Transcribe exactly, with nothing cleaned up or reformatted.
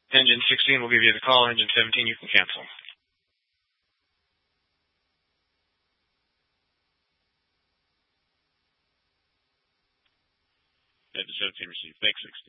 Engine sixteen will give you the call. Engine seventeen, you can cancel. Engine seventeen received. Thanks, sixteen.